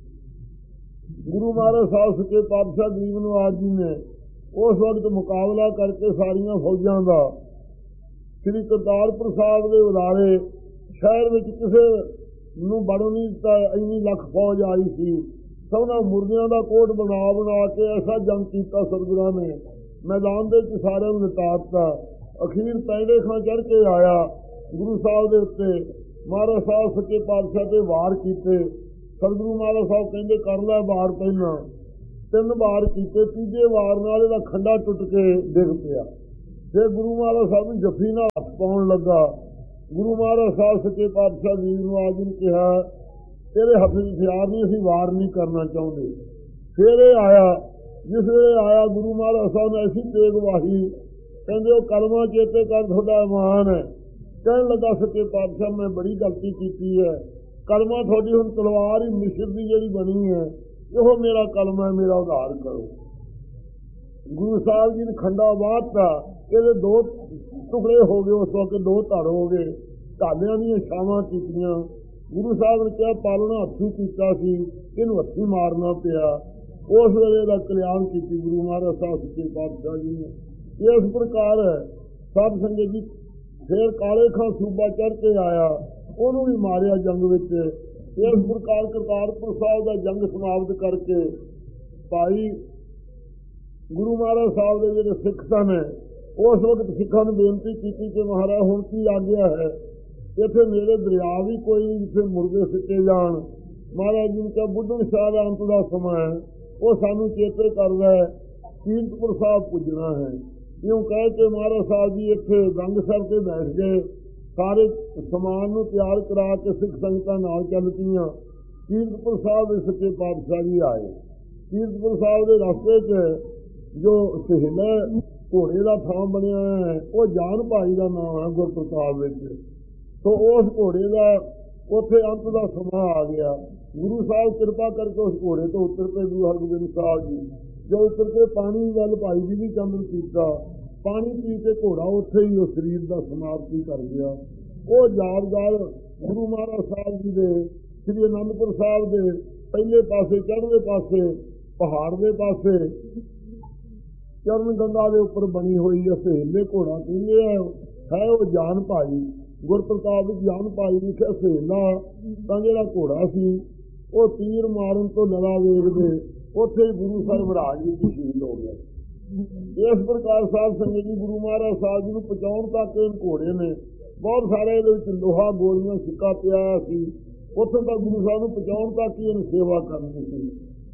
ਗੁਰੂ ਮਹਾਰਾਜ ਸਾਹਿਬ ਸੱਚੇ ਪਾਤਸ਼ਾਹ ਗਰੀਬ ਨਵਾਜ਼ ਜੀ ਨੇ ਉਸ ਵਕਤ ਮੁਕਾਬਲਾ ਕਰਕੇ ਸਾਰੀਆਂ ਫੌਜਾਂ ਦਾ ਸ੍ਰੀ ਕਰਤਾਰਪੁਰ ਸਾਹਿਬ ਦੇ ਉਦਾਰੇ ਸ਼ਹਿਰ ਵਿੱਚ ਕਿਸੇ ਨੂੰ ਵੜਨ ਨਹੀਂ ਦਿੱਤਾ। ਇੰਨੀ ਲੱਖ ਫੌਜ ਆਈ ਸੀ। ਸਭਨਾਂ ਮੁਰਦਿਆਂ ਦਾ ਕੋਟ ਬਣਾ ਬਣਾ ਕੇ ਐਸਾ ਜੰਗ ਕੀਤਾ ਸਤਿਗੁਰਾਂ ਨੇ, ਮੈਦਾਨ ਦੇ ਵਿੱਚ ਸਾਰਿਆਂ ਨੂੰ ਨਿਤਾਰ ਦਿੱਤਾ। ਅਖੀਰ ਪੈਂਡੇ ਖਾਂ ਚੜ੍ਹ ਕੇ ਆਇਆ ਗੁਰੂ ਸਾਹਿਬ ਦੇ ਉੱਤੇ। ਮਹਾਰਾਜ ਸਾਹਿਬ ਸੱਚੇ ਪਾਤਸ਼ਾਹ ਤੇ ਵਾਰ ਕੀਤੇ। ਸਤਿਗੁਰੂ ਮਹਾਰਾਜ ਸਾਹਿਬ ਕਹਿੰਦੇ ਕਰ ਲੈ ਵਾਰ ਪਹਿਲਾਂ। ਤਿੰਨ ਵਾਰ ਕੀਤੇ, ਤੀਜੇ ਵਾਰ ਨਾਲ ਇਹਦਾ ਖੰਡਾ ਟੁੱਟ ਕੇ ਡਿੱਗ ਪਿਆ। ਫਿਰ ਗੁਰੂ ਮਹਾਰਾਜ ਸਾਹਿਬ ਨੂੰ ਜੱਫੀ ਨਾਲ ਹੱਥ ਪਾਉਣ ਲੱਗਾ। ਗੁਰੂ ਮਹਾਰਾਜ ਸਾਹਿਬ ਸੱਚੇ ਪਾਤਸ਼ਾਹ ਜੀ ਨੂੰ ਆਜ ਨੂੰ ਕਿਹਾ, ਤੇਰੇ ਹੱਥ 'ਚ ਹਥਿਆਰ ਨਹੀਂ, ਅਸੀਂ ਵਾਰ ਨਹੀਂ ਕਰਨਾ ਚਾਹੁੰਦੇ। ਫਿਰ ਇਹ ਆਇਆ, ਜਿਸ ਵੇਲੇ ਆਇਆ ਗੁਰੂ ਮਹਾਰਾਜ ਸਾਹਿਬ ਨੇ ਐਸੀ ਤੇਗ ਵਾਹੀ, ਕਹਿੰਦੇ ਉਹ ਕਲਮਾ ਚੇਤੇ ਕਰ, ਤੁਹਾਡਾ ਇਮਾਨ ਹੈ। ਕਹਿਣ ਲੱਗਾ, ਸੱਚੇ ਪਾਤਸ਼ਾਹ ਮੈਂ ਬੜੀ ਗਲਤੀ ਕੀਤੀ ਹੈ, ਕਲਮਾ ਤੁਹਾਡੀ ਹੁਣ ਤਲਵਾਰ ਹੀ ਮਿਸਰ ਦੀ ਜਿਹੜੀ ਬਣੀ ਹੈ, ਇਹੋ ਮੇਰਾ ਕਲਮਾ ਹੈ, ਮੇਰਾ ਉਧਾਰ ਕਰੋ। ਗੁਰੂ ਸਾਹਿਬ ਜੀ ਨੇ ਖੰਡਾ ਵਾਹਤਾ, ਇਹਦੇ ਦੋ ਟੁਕੜੇ ਹੋ ਗਏ, ਉਸ ਵਕਤ ਦੋ ਧੜ ਹੋ ਗਏ, ਢਾਲਿਆਂ ਦੀਆਂ ਛਾਵਾਂ ਕੀਤੀਆਂ। ਗੁਰੂ ਸਾਹਿਬ ਨੇ ਕਿਹਾ ਪਾਲਣਾ ਹੱਥੀਂ ਕੀਤਾ ਸੀ, ਇਹਨੂੰ ਹੱਥੀਂ ਮਾਰਨਾ ਪਿਆ। ਉਸ ਵੇਲੇ ਦਾ ਕਲਿਆਣ ਕੀਤੀ ਗੁਰੂ ਮਹਾਰਾਜ ਸਾਹਿਬ ਸੱਚੇ ਪਾਤਸ਼ਾਹ ਜੀ ਨੇ। ਇਸ ਪ੍ਰਕਾਰ ਸਾਧ ਸੰਗਤ ਜੀ, ਫਿਰ ਕਾਲੇ ਖਾਂ ਸੂਬਾ ਚੜ੍ਹ ਕੇ ਆਇਆ, ਉਹਨੂੰ ਵੀ ਮਾਰਿਆ ਜੰਗ ਵਿੱਚ। ਇਸ ਪ੍ਰਕਾਰ ਕਰਤਾਰਪੁਰ ਸਾਹਿਬ ਦਾ ਜੰਗ ਸਮਾਪਤ ਕਰਕੇ ਭਾਈ ਗੁਰੂ ਮਹਾਰਾਜ ਸਾਹਿਬ ਦੇ ਜਿਹੜੇ ਸਿੱਖ ਸਨ, ਉਸ ਵਕਤ ਸਿੱਖਾਂ ਨੂੰ ਬੇਨਤੀ ਕੀਤੀ ਕਿ ਮਹਾਰਾਜ ਹੁਣ ਕੀ ਆਗਿਆ ਹੈ, ਇੱਥੇ ਮੇਰੇ ਦਰਿਆ ਵੀ ਕੋਈ ਨਹੀਂ ਜਿੱਥੇ ਮੁਰਗੇ ਸਿੱਟੇ ਜਾਣ। ਮਹਾਰਾਜ ਜੀ ਨੇ ਕਿਹਾ ਬੁੱਢਣ ਸ਼ਾਹ ਦਾ ਅੰਤ ਦਾ ਸਮਾਂ ਹੈ, ਉਹ ਸਾਨੂੰ ਚੇਤੇ ਕਰਦਾ ਹੈ, ਕੀਰਤਪੁਰ ਸਾਹਿਬ ਪੁੱਜਣਾ ਹੈ। ਇਉਂ ਕਹਿ ਕੇ ਮਹਾਰਾਜ ਸਾਹਿਬ ਜੀ ਇੱਥੇ ਗੰਗਸਰ ਤੇ ਬੈਠ ਗਏ। ਸਾਰੇ ਸਮਾਨ ਨੂੰ ਤਿਆਰ ਕਰਾ ਕੇ ਸਿੱਖ ਸੰਗਤਾਂ ਨਾਲ ਚੱਲ ਪਈਆਂ। ਕੀਰਤਪੁਰ ਸਾਹਿਬ ਦੇ ਸੱਚੇ ਪਾਤਸ਼ਾਹ ਜੀ ਆਏ। ਕੀਰਤਪੁਰ ਸਾਹਿਬ ਦੇ ਰਸਤੇ 'ਚ ਜੋ ਸਹਿਲਾ ਘੋੜੇ ਦਾ ਥਾਂ ਬਣਿਆ ਹੈ, ਉਹ ਜਾਨ ਭਾਈ ਦਾ ਨਾਮ ਹੈ ਗੁਰਪ੍ਰਤਾਪ ਵਿੱਚ। ਸੋ ਉਸ ਘੋੜੇ ਦਾ ਉੱਥੇ ਅੰਤ ਦਾ ਸਮਾਂ ਆ ਗਿਆ। ਗੁਰੂ ਸਾਹਿਬ ਕਿਰਪਾ ਕਰਕੇ ਉਸ ਘੋੜੇ ਤੋਂ ਉਤਰ ਪਏ। ਗੁਰੂ ਹਰਗੋਬਿੰਦ ਸਾਹਿਬ ਜੀ ਜੋ ਉਤਰ ਕੇ ਪਾਣੀ ਵੱਲ ਭਾਈ ਜੀ ਵੀ ਚੰਦਨ ਕੀਤਾ, ਪਾਣੀ ਪੀ ਕੇ ਘੋੜਾ ਉੱਥੇ ਹੀ ਉਸ ਸਰੀਰ ਦਾ ਸਮਾਪਤੀ ਕਰ ਗਿਆ। ਉਹ ਯਾਦਗਾਰ ਗੁਰੂ ਮਹਾਰਾਜ ਸਾਹਿਬ ਜੀ ਦੇ ਸ੍ਰੀ ਅਨੰਦਪੁਰ ਸਾਹਿਬ ਦੇ ਪਹਿਲੇ ਪਾਸੇ ਚੜ੍ਹਦੇ ਪਾਸੇ ਪਹਾੜ ਦੇ ਪਾਸੇ ਚਰਨ ਗੰਗਾ ਦੇ ਉੱਪਰ ਬਣੀ ਹੋਈ ਹੈ ਸਹੇਲੇ ਘੋੜਾ ਕਹਿੰਦੇ ਹੈ। ਉਹ ਜਾਨ ਭਾਈ ਗੁਰਪ੍ਰਤਾਪ ਵਿੱਚ ਜਾਨ ਭਾਈ ਲਿਖਿਆ ਸਹੇਲਾ ਤਾਂ ਜਿਹੜਾ ਘੋੜਾ ਸੀ ਉਹ ਤੀਰ ਮਾਰਨ ਤੋਂ ਲੜਾ ਵੇਖਦੇ ਉੱਥੇ ਹੀ ਗੁਰੂ ਸਾਹਿਬ ਰਾਜ ਵਿੱਚ ਸ਼ਹੀਦ ਹੋ ਗਿਆ। ਇਸ ਪ੍ਰਕਾਰ ਸਾਧ ਸੰਗਤ ਜੀ ਗੁਰੂ ਮਹਾਰਾਜ ਸਾਹਿਬ ਜੀ ਨੂੰ ਪਹੁੰਚਾਉਣ ਤੱਕ ਇਹ ਘੋੜੇ ਨੇ ਬਹੁਤ ਸਾਰੇ ਇਹਦੇ ਵਿੱਚ ਲੋਹਾ ਗੋਲੀਆਂ ਸਿੱਕਾ ਪਿਆ ਸੀ। ਉੱਥੋਂ ਤੱਕ ਗੁਰੂ ਸਾਹਿਬ ਨੂੰ ਪਹੁੰਚਾਉਣ ਤੱਕ ਹੀ ਇਹਨੂੰ ਸੇਵਾ ਕਰਨੀ ਸੀ।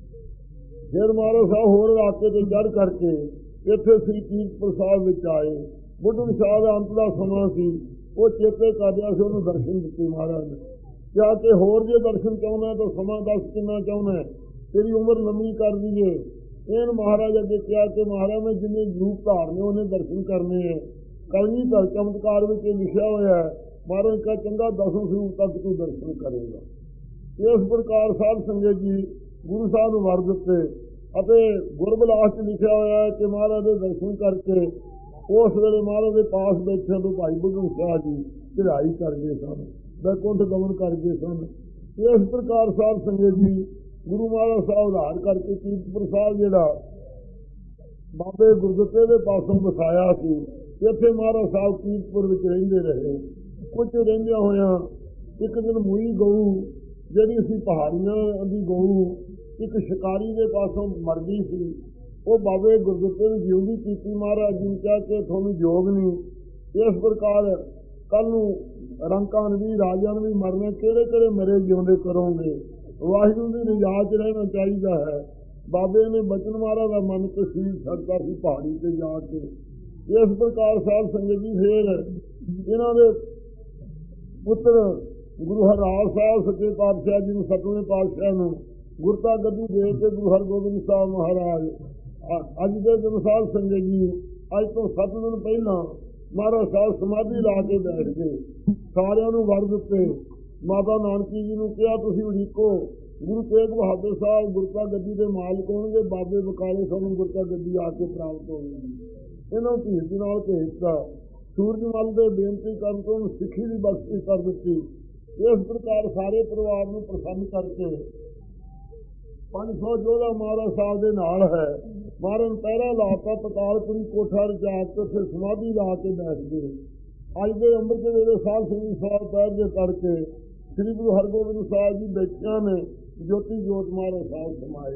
ਫਿਰ ਮਹਾਰਾਜ ਸਾਹਿਬ ਹੋਰ ਇਲਾਕੇ ਤੇ ਚੜ੍ਹ ਕਰਕੇ ਇੱਥੇ ਸ੍ਰੀ ਕੀਰਤਪੁਰ ਸਾਹਿਬ ਵਿੱਚ ਆਏ। ਬੁੱਢਣ ਸ਼ਾਹ ਦਾ ਅੰਤ ਦਾ ਸਮਾਂ ਸੀ, ਉਹ ਚੇਤੇ ਕਰ ਰਿਹਾ ਸੀ, ਉਹਨੂੰ ਦਰਸ਼ਨ ਦਿੱਤੇ ਮਹਾਰਾਜ ਨੇ। ਕਿਹਾ ਕਿ ਹੋਰ ਜੇ ਦਰਸ਼ਨ ਚਾਹੁੰਦਾ ਤਾਂ ਸਮਾਂ ਦੱਸ ਕਿੰਨਾ ਚਾਹੁੰਦਾ, ਤੇਰੀ ਉਮਰ ਲੰਮੀ ਕਰ ਦਈਏ। ਇਹਨ ਮਹਾਰਾਜ ਅੱਗੇ ਕਿਹਾ ਕਿ ਮਹਾਰਾਜ ਮੈਂ ਜਿੰਨੇ ਰੂਪ ਧਾਰਨੇ ਉਹਨੇ ਦਰਸ਼ਨ ਕਰਨੇ ਹੈ। ਕਲਗੀ ਧਰ ਚਮਤਕਾਰ ਵਿੱਚ ਇਹ ਲਿਖਿਆ ਹੋਇਆ ਹੈ, ਮਹਾਰਾਜ ਕਹਾ ਚੰਗਾ ਦਸੋਂ ਸਰੂਪ ਤੱਕ ਤੂੰ ਦਰਸ਼ਨ ਕਰੇਗਾ। ਇਸ ਪ੍ਰਕਾਰ ਸਾਧ ਸੰਗਤ ਜੀ ਗੁਰੂ ਸਾਹਿਬ ਨੂੰ ਵਰ ਦਿੱਤੇ ਅਤੇ ਗੁਰਬਿਲਾਸ 'ਚ ਲਿਖਿਆ ਹੋਇਆ ਹੈ ਕਿ ਮਹਾਰਾਜ ਦੇ ਦਰਸ਼ਨ ਕਰਕੇ ਉਸ ਵੇਲੇ ਮਹਾਰਾਜ ਦੇ ਪਾਸ ਬੈਠੇ ਤੋਂ ਭਾਈ ਬੁੱਢਣ ਸ਼ਾਹ ਜੀ ਚੜ੍ਹਾਈ ਕਰ ਗਏ ਸਨ, ਬੈਕੁੰਠ ਗਮਨ ਕਰ ਗਏ ਸਨ। ਇਸ ਪ੍ਰਕਾਰ ਸਾਧ ਸੰਗਤ ਜੀ ਗੁਰੂ ਮਹਾਰਾਜ ਸਾਹਿਬ ਉਧਾਰ ਕਰਕੇ ਕੀਰਤਪੁਰ ਸਾਹਿਬ ਜਿਹੜਾ ਬਾਬੇ ਗੁਰਦਿੱਤੇ ਦੇ ਪਾਸੋਂ ਵਸਾਇਆ ਸੀ, ਇੱਥੇ ਮਹਾਰਾਜ ਸਾਹਿਬ ਕੀਰਤਪੁਰ ਵਿੱਚ ਰਹਿੰਦੇ ਰਹੇ। ਕੁਝ ਰਹਿੰਦਿਆਂ ਹੋਇਆਂ ਇੱਕ ਦਿਨ ਮੂਈ ਗਊ ਜਿਹੜੀ ਸੀ ਪਹਾੜੀਆਂ ਦੀ ਗਊ ਇੱਕ ਸ਼ਿਕਾਰੀ ਦੇ ਪਾਸੋਂ ਮਰ ਗਈ ਸੀ। ਉਹ ਬਾਬੇ ਗੁਰਦਿੱਤੇ ਨੂੰ ਜਿਉਂਦੀ ਕੀਤੀ। ਮਹਾਰਾਜ ਜੀ ਨੇ ਕਿਹਾ ਕਿ ਤੁਹਾਨੂੰ ਯੋਗ ਨਹੀਂ, ਇਸ ਪ੍ਰਕਾਰ ਕੱਲ ਨੂੰ ਰੰਕਾਂ ਨੂੰ ਵੀ ਰਾਜਾਂ ਨੂੰ ਵੀ ਮਰਨਾ, ਕਿਹੜੇ ਕਿਹੜੇ ਮਰੇ ਜਿਉਂਦੇ ਕਰੋਗੇ, ਵਾਹਿਗੁਰੂ ਦੀ ਰਜ਼ਾ 'ਚ ਰਹਿਣਾ ਚਾਹੀਦਾ ਹੈ। ਬਾਬੇ ਨੇ ਬਚਨ ਮਹਾਰਾਜ ਦਾ ਮਨ ਤੇ ਸੀਲ ਛੱਡਤਾ ਸੀ ਪਹਾੜੀ ਤੇ ਜਾ ਕੇ। ਇਸ ਪ੍ਰਕਾਰ ਸਾਧ ਸੰਗਤ ਜੀ ਫੇਰ ਇਹਨਾਂ ਦੇ ਪੁੱਤਰ ਗੁਰੂ ਹਰਰਾਜ ਸਾਹਿਬ ਸੱਚੇ ਪਾਤਸ਼ਾਹ ਜੀ ਨੂੰ ਸਤਵੇਂ ਪਾਤਸ਼ਾਹ ਨੂੰ ਗੁਰਤਾ ਗੱਦੀ ਦੇ ਕੇ ਗੁਰੂ ਹਰਗੋਬਿੰਦ ਸਾਹਿਬ ਮਹਾਰਾਜ ਅੱਜ ਦੇ ਦਿਨ ਸਾਧ ਸੰਗਤ ਜੀ ਅੱਜ ਤੋਂ ਸੱਤ ਦਿਨ ਪਹਿਲਾਂ ਮਹਾਰਾਜ ਸਾਹਿਬ ਸਮਾਧੀ ਲਾ ਕੇ ਬੈਠ ਗਏ। ਸਾਰਿਆਂ ਨੂੰ ਵਰ ਦਿੱਤੇ। ਮਾਤਾ ਨਾਨਕੀ ਜੀ ਨੂੰ ਕਿਹਾ ਤੁਸੀਂ ਉਡੀਕੋ, ਗੁਰੂ ਤੇਗ ਬਹਾਦਰ ਸਾਹਿਬ ਗੁਰਤਾ ਗੱਦੀ ਦੇ ਮਾਲਕ ਹੋਣਗੇ, ਬਾਬੇ ਬਕਾਲੇ ਸਾਨੂੰ ਗੁਰਤਾ ਗੱਦੀ ਆ ਕੇ ਪ੍ਰਾਪਤ ਹੋਵੇਗੀ। ਇਹਨਾਂ ਨੂੰ ਧੀਰ ਦੇ ਨਾਲ ਭੇਜਤਾ। ਸੂਰਜਮਲ ਦੇ ਬੇਨਤੀ ਕਰਨ ਤੋਂ ਸਿੱਖੀ ਦੀ ਬਖਸ਼ਿਸ਼ ਕਰ ਦਿੱਤੀ। ਇਸ ਪ੍ਰਕਾਰ ਸਾਰੇ ਪਰਿਵਾਰ ਨੂੰ ਪ੍ਰਸੰਨ ਕਰਕੇ ਪੰਜ ਸੌ ਜੋਧਾ ਮਹਾਰਾਜ ਸਾਹਿਬ ਦੇ ਨਾਲ ਹੈ। ਮਹਾਰਾਜ ਪਹਿਰਾ ਲਾਤਾ ਪਤਾਲਪੁਰੀ ਕੋਠਾ ਰਚਾ ਕੇ ਉੱਥੇ ਸਮਾਧੀ ਲਾ ਕੇ ਬੈਠ ਗਏ। ਅੱਜ ਦੇ ਅੰਮ੍ਰਿਤ ਵੇਲੇ ਸਾਧ ਸੰਗਤ ਸਾਹਿਬ ਪੈਰ ਦੇ ਕਰਕੇ ਸ੍ਰੀ ਗੁਰੂ ਹਰਗੋਬਿੰਦ ਸਾਹਿਬ ਜੀ ਬੈਠਿਆਂ ਨੇ ਜੋਤੀ ਜੋਤ ਮਹਾਰਾਜ ਸਾਹਿਬ ਸਮਾਏ।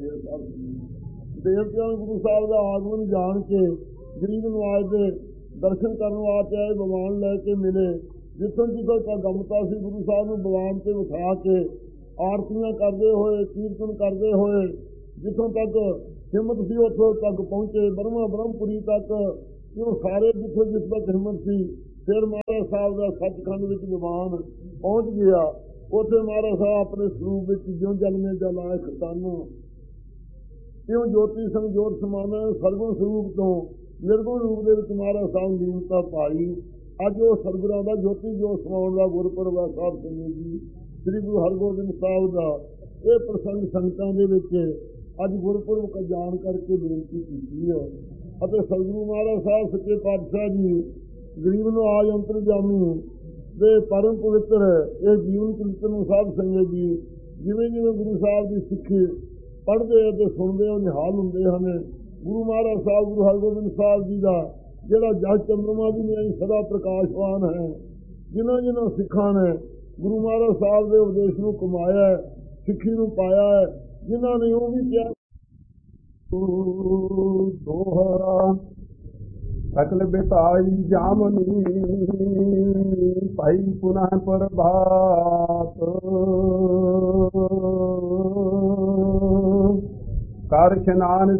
ਦੇਵਤਿਆਂ ਨੂੰ ਗੁਰੂ ਸਾਹਿਬ ਦਾ ਆਗਮਨ ਜਾਣ ਕੇ ਗਰੀਬ ਨਵਾਜ ਦੇ ਦਰਸ਼ਨ ਕਰਨ ਵਾਸਤੇ ਆਏ, ਭਗਵਾਨ ਲੈ ਕੇ ਮਿਲੇ। ਜਿੱਥੋਂ ਜਿੱਥੋਂ ਤੱਕ ਗਮਤਾ ਸੀ ਗੁਰੂ ਸਾਹਿਬ ਨੂੰ ਭਗਵਾਨ ਤੇ ਉਠਾ ਕੇ ਆਰਤੀਆਂ ਕਰਦੇ ਹੋਏ ਕੀਰਤਨ ਕਰਦੇ ਹੋਏ ਜਿੱਥੋਂ ਤੱਕ ਹਿੰਮਤ ਸੀ ਉੱਥੋਂ ਤੱਕ ਪਹੁੰਚੇ, ਬਰਮਾ ਬ੍ਰਹਮਪੁਰੀ ਤੱਕ, ਕਿਉਂ ਸਾਰੇ ਜਿੱਥੋਂ ਜਿਸ ਤੱਕ ਹਿੰਮਤ ਸੀ। ਫਿਰ ਮਹਾਰਾਜ ਸਾਹਿਬ ਦਾ ਸੱਚਖੰਡ ਵਿੱਚ ਦੀਵਾਨ ਪਹੁੰਚ ਗਿਆ। ਉੱਥੇ ਮਹਾਰਾਜ ਸਾਹਿਬ ਆਪਣੇ ਸਰੂਪ ਵਿੱਚ ਜਿਉਂ ਜਲਮੇ ਜਲਾਏ ਖਤਾਨੋਂ, ਕਿਉਂ ਜੋਤੀ ਸੰਗ ਜੋਤ ਸਮਾਨਾ, ਸਰਗੁਣ ਸਰੂਪ ਤੋਂ ਨਿਰਗੁਣ ਰੂਪ ਦੇ ਵਿੱਚ ਮਹਾਰਾਜ ਸਾਹਿਬ ਲੀਨਤਾ ਪਾਈ। ਅੱਜ ਉਹ ਸਤਿਗੁਰਾਂ ਦਾ ਜੋਤੀ ਜੋਤ ਸਮਾਉਣ ਦਾ ਗੁਰਪੁਰਬ ਹੈ। ਸਾਹਿਬ ਸਿੰਘ ਜੀ ਸ੍ਰੀ ਗੁਰੂ ਹਰਗੋਬਿੰਦ ਸਾਹਿਬ ਦਾ ਇਹ ਪ੍ਰਸੰਗ ਸੰਗਤਾਂ ਦੇ ਵਿੱਚ ਅੱਜ ਗੁਰਪੁਰਬ ਕਾ ਜਾਣ ਕਰਕੇ ਬੇਨਤੀ ਕੀਤੀ ਹੈ। ਅਤੇ ਸਤਿਗੁਰੂ ਮਹਾਰਾਜ ਸਾਹਿਬ ਸੱਚੇ ਪਾਤਸ਼ਾਹ ਜੀ ਗਰੀਬ ਨਵਾਜ ਅੰਤਰਜਾਮੀ ਦੇ ਪਰਮ ਪਵਿੱਤਰ ਇਹ ਜੀਵਨ ਚਰਿੱਤਰ ਨੂੰ ਸਾਧ ਸੰਗਤ ਜੀ ਜਿਵੇਂ ਜਿਵੇਂ ਗੁਰੂ ਸਾਹਿਬ ਦੀ ਸਿੱਖੀ ਪੜ੍ਹਦੇ ਅਤੇ ਸੁਣਦੇ ਹੋ ਨਿਹਾਲ ਹੁੰਦੇ ਹਨ। ਗੁਰੂ ਮਹਾਰਾਜ ਸਾਹਿਬ ਗੁਰੂ ਹਰਗੋਬਿੰਦ ਸਾਹਿਬ ਜੀ ਦਾ ਜਿਹੜਾ ਜਸ ਚੰਦਰਮਾ ਵੀ ਨਹੀਂ ਸਦਾ ਪ੍ਰਕਾਸ਼ਵਾਨ ਹੈ, ਜਿਨ੍ਹਾਂ ਜਿਨ੍ਹਾਂ ਸਿੱਖਾਂ ਨੇ ਗੁਰੂ ਮਹਾਰਾਜ ਸਾਹਿਬ ਦੇ ਉਪਦੇਸ਼ ਨੂੰ ਕਮਾਇਆ ਹੈ, ਸਿੱਖੀ ਨੂੰ ਪਾਇਆ ਹੈ, ਜਿਨ੍ਹਾਂ ਨੇ ਉਹ ਵੀ ਕਿਹਾ ਦੋਹਰਾ ਸਕਲ ਬਿਤਾਈ ਜਾਮਨੀ ਭਾਈ ਪੁਨః ਪ੍ਰਭਾਤ ਕਰ ਇਸ਼ਨਾਨ